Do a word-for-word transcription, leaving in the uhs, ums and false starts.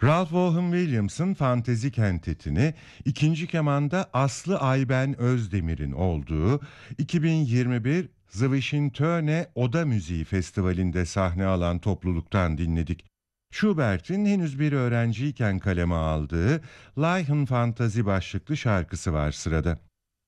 Ralph Vaughan Williams'ın Fantezi Kentetini, ikinci kemanda Aslı Ayben Özdemir'in olduğu iki bin yirmi bir Zwischen Oda Müziği Festivali'nde sahne alan topluluktan dinledik. Schubert'in henüz bir öğrenciyken kaleme aldığı Laichen Fantazi başlıklı şarkısı var sırada.